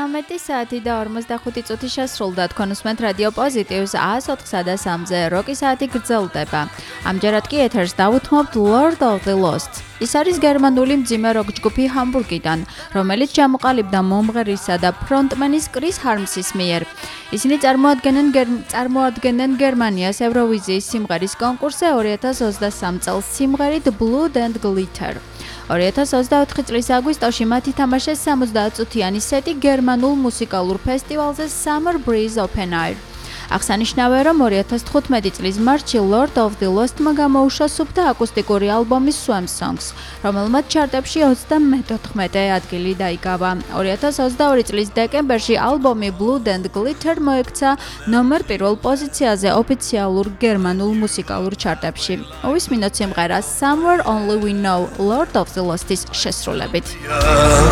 13 საათი და 45 წუთი შესრულდა. თქვენ უსმენთ რადიო პოზიტივს 104-სა და 3-ზე. როკი საათი გრძელდება. ამჯერად კი ეთერს დავუთმობთ Lord of the Lost. ის არის გერმანული მძიმე როკ ჯგუფი ჰამბურგიდან, რომელიც ჩამოყალიბდა მომღერლისა და ფრონტმენის კრის ჰარმსის მიერ. ისინი წარმოადგენენ გერმანიას ევროვიზიის სიმღერის კონკურსზე 2023 წელს სიმღერით Blood and Glitter. 2024 წლის აგვისტოში მათ ითამაშეს 70 წუთიანი სეტი გერმანულ მუსიკალურ ფესტივალზე Summer Breeze Open Air. აღსანიშნავია, რომ 2015 წლის მარტში Lord of the Lost-მა გამოუშვა სუფთა აკუსტიკური ალბომი Swam Songs, რომელმაც ჩარტებში 34 ადგილი დაიკავა. 2022 წლის დეკემბერში ალბომი Blood and Glitter მოექცა ნომერ 1 პოზიციაზე ოფიციალურ გერმანულ მუსიკალურ ჩარტებში. უსმინოთ სიმღერას Somewhere Only We Know Lord of the Lost-ის შესრულებით.